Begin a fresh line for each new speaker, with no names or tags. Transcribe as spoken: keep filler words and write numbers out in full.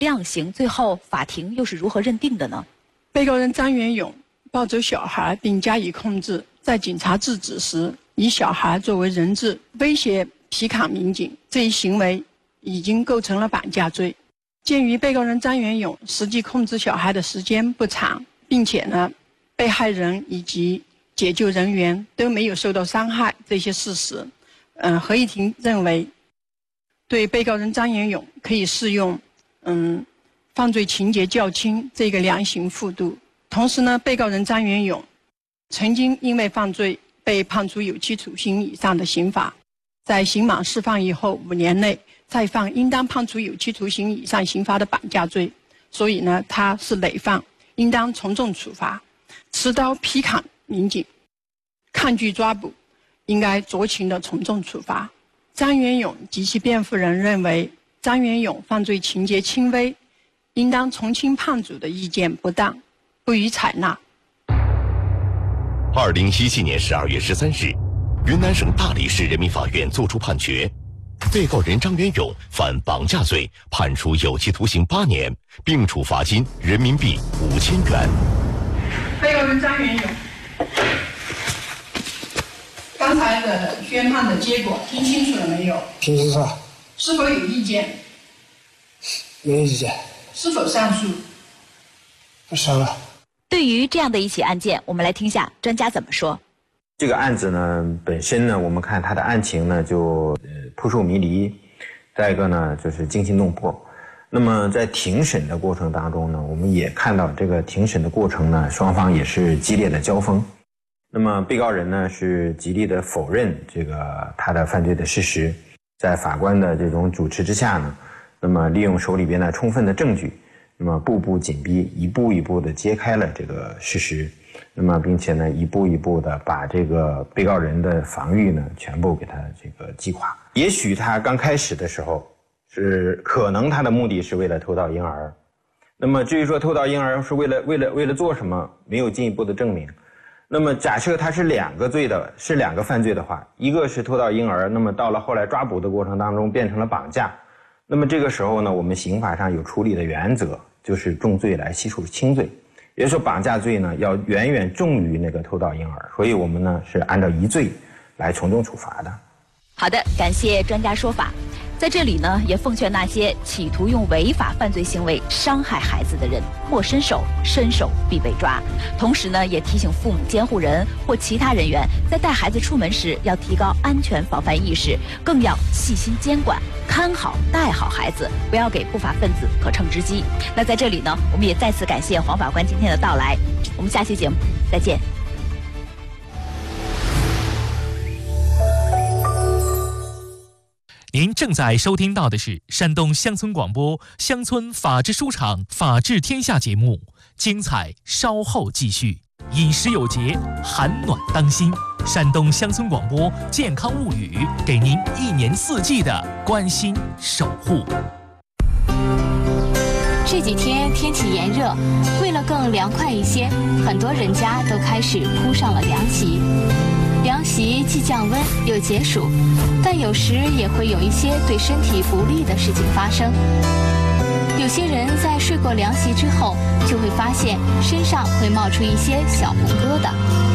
量刑，最后法庭又是如何认定的呢？
被告人张元勇抱走小孩并加以控制，在警察制止时以小孩作为人质威胁皮卡民警，这一行为已经构成了绑架罪。鉴于被告人张元勇实际控制小孩的时间不长，并且呢，被害人以及解救人员都没有受到伤害这些事实，嗯、呃，合议庭认为，对被告人张元勇可以适用嗯犯罪情节较轻这个量刑幅度。同时呢，被告人张元勇曾经因为犯罪被判处有期徒刑以上的刑罚，在刑满释放以后五年内再犯应当判处有期徒刑以上刑罚的绑架罪，所以呢，他是累犯，应当从重处罚。持刀劈砍民警，抗拒抓捕，应该酌情的从重处罚。张元勇及其辩护人认为，张元勇犯罪情节轻微，应当从轻判处的意见不当，不予采纳。
二零一七年十二月十三日，云南省大理市人民法院作出判决，被告人张元勇犯绑架罪，判处有期徒刑八年，并处罚金人民币五千元。
被告人张元勇，刚才的宣判的结果听清楚了没有？
听清楚了。
是否有意见？
没有意见。
是否上诉？
不上了。
对于这样的一起案件，我们来听下专家怎么说。
这个案子呢，本身呢，我们看它的案情呢，就呃扑朔迷离，再一个呢，就是惊心动魄。那么在庭审的过程当中呢，我们也看到这个庭审的过程呢，双方也是激烈的交锋。那么被告人呢是极力的否认这个他的犯罪的事实，在法官的这种主持之下呢，那么利用手里边的充分的证据，那么步步紧逼，一步一步的揭开了这个事实，那么并且呢一步一步的把这个被告人的防御呢全部给他这个击垮。也许他刚开始的时候是可能他的目的是为了偷盗婴儿，那么至于说偷盗婴儿是为了为了为了做什么，没有进一步的证明。那么假设他是两个罪的，是两个犯罪的话，一个是偷盗婴儿，那么到了后来抓捕的过程当中变成了绑架，那么这个时候呢，我们刑法上有处理的原则，就是重罪来悉数轻罪，也就是说绑架罪呢要远远重于那个偷盗婴儿，所以我们呢是按照一罪来从重处罚的。
好的，感谢专家说法。在这里呢，也奉劝那些企图用违法犯罪行为伤害孩子的人，莫伸手，伸手必被抓。同时呢，也提醒父母、监护人或其他人员，在带孩子出门时要提高安全防范意识，更要细心监管，看好带好孩子，不要给不法分子可乘之机。那在这里呢，我们也再次感谢黄法官今天的到来。我们下期节目再见。
您正在收听到的是山东乡村广播乡村法制书场法治天下节目，精彩稍后继续。饮食有节，寒暖当心。山东乡村广播健康物语，给您一年四季的关心守护。
这几天天气炎热，为了更凉快一些，很多人家都开始铺上了凉席。凉席既降温又解暑，但有时也会有一些对身体不利的事情发生。有些人在睡过凉席之后，就会发现身上会冒出一些小红疙瘩。